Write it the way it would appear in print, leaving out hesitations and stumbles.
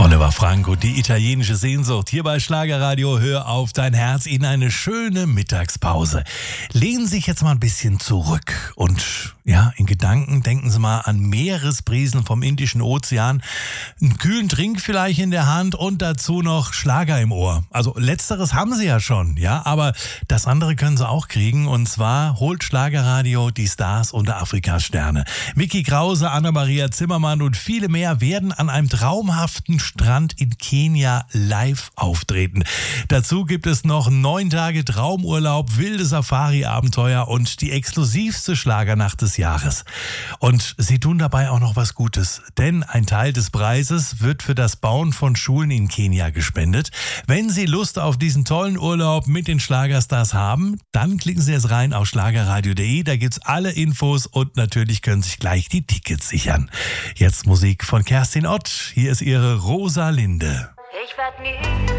Oliver Frank und die italienische Sehnsucht hier bei Schlagerradio. Hör auf dein Herz in eine schöne Mittagspause. Lehnen Sie sich jetzt mal ein bisschen zurück und in Gedanken denken Sie mal an Meeresbrisen vom Indischen Ozean, einen kühlen Trink vielleicht in der Hand und dazu noch Schlager im Ohr. Also letzteres haben Sie ja schon, aber das andere können Sie auch kriegen, und zwar holt Schlagerradio die Stars unter Afrikas Sterne. Micky Krause, Anna-Maria Zimmermann und viele mehr werden an einem traumhaften Strand in Kenia live auftreten. Dazu gibt es noch 9 Tage Traumurlaub, wilde Safari-Abenteuer und die exklusivste Schlagernacht des Jahres. Und sie tun dabei auch noch was Gutes, denn ein Teil des Preises wird für das Bauen von Schulen in Kenia gespendet. Wenn Sie Lust auf diesen tollen Urlaub mit den Schlagerstars haben, dann klicken Sie jetzt rein auf schlagerradio.de, da gibt's alle Infos und natürlich können Sie sich gleich die Tickets sichern. Jetzt Musik von Kerstin Ott, hier ist ihre Rosa Linde. Ich werd nie